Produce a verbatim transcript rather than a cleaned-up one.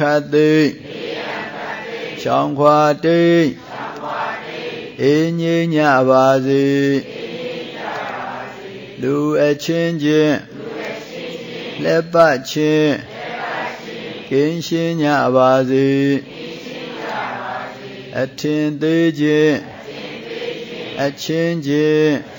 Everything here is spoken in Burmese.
ခတ်သိချောင်းခွာတိတ်အေးငြိမ်းကြပါစေလူအချင်းချင်းလက်ပတ်ချင်းကင်းရှင်းကြပါစေအထင်သေးခြင်းအချင်းချင်း